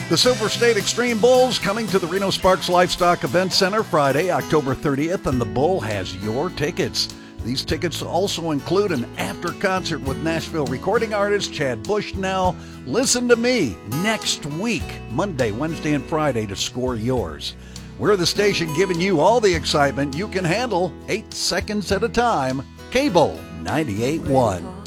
The Silver State Extreme Bulls coming to the Reno Sparks Livestock Event Center Friday, October 30th, and the Bull has your tickets. These tickets also include an after-concert with Nashville recording artist Chad Bushnell. Listen to me next week, Monday, Wednesday, and Friday to score yours. We're the station giving you all the excitement you can handle 8 seconds at a time. Cable 98.1.